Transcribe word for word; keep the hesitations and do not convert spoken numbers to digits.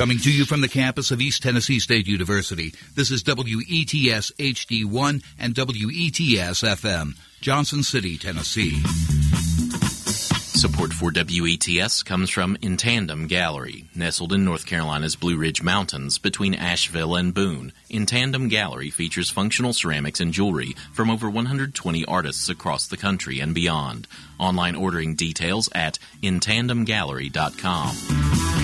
Coming to you from the campus of East Tennessee State University, this is W E T S H D one and W E T S F M, Johnson City, Tennessee. Support for W E T S comes from In Tandem Gallery, nestled in North Carolina's Blue Ridge Mountains between Asheville and Boone. In Tandem Gallery features functional ceramics and jewelry from over one hundred twenty artists across the country and beyond. Online ordering details at in tandem gallery dot com.